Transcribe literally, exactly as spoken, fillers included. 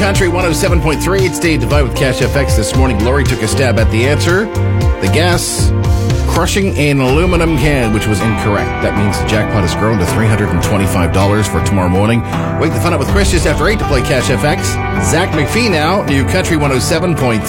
Country one oh seven point three. It's Dave Divide with Cash F X this morning. Lori took a stab at the answer. The gas crushing an aluminum can, which was incorrect. That means the jackpot has grown to three hundred twenty-five dollars for tomorrow morning. Wake the fun up with Chris just after eight to play Cash F X. Zach McPhee now, New Country one oh seven point three.